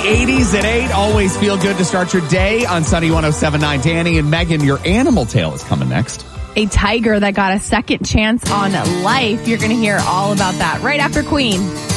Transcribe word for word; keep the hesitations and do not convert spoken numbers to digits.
eighties at eight. Always feel good to start your day on Sunny one oh seven point nine. Danny and Megan, your animal tale is coming next. A tiger that got a second chance on life. You're going to hear all about that right after Queen.